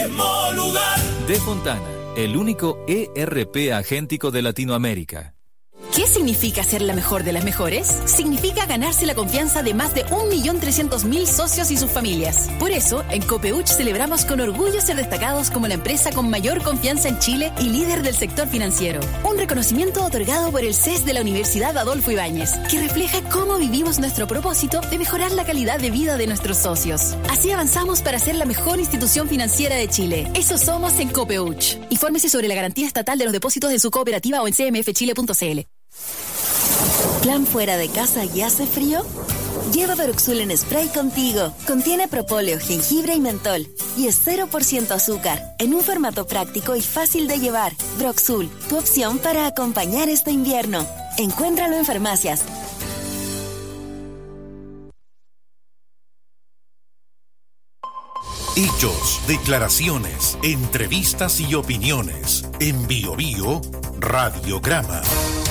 mismo lugar. De Fontana, el único ERP agéntico de Latinoamérica. ¿Qué significa ser la mejor de las mejores? Significa ganarse la confianza de más de 1.300.000 socios y sus familias. Por eso, en Copeuch celebramos con orgullo ser destacados como la empresa con mayor confianza en Chile y líder del sector financiero. Un reconocimiento otorgado por el CES de la Universidad Adolfo Ibáñez, que refleja cómo vivimos nuestro propósito de mejorar la calidad de vida de nuestros socios. Así avanzamos para ser la mejor institución financiera de Chile. Eso somos en Copeuch. Infórmese sobre la garantía estatal de los depósitos de su cooperativa o en cmfchile.cl. ¿Plan fuera de casa y hace frío? Lleva Broxul en spray contigo. Contiene propóleo, jengibre y mentol. Y es 0% azúcar, en un formato práctico y fácil de llevar. Broxul, tu opción para acompañar este invierno. Encuéntralo en farmacias. Hechos, declaraciones, entrevistas y opiniones. En Bio Bio, Radiograma.